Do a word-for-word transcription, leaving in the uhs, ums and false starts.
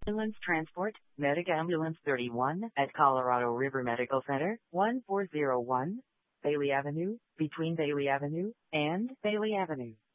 Ambulance Transport, Medic Ambulance thirty-one at Colorado River Medical Center, one four zero one, Bailey Avenue, between Bailey Avenue and Bailey Avenue.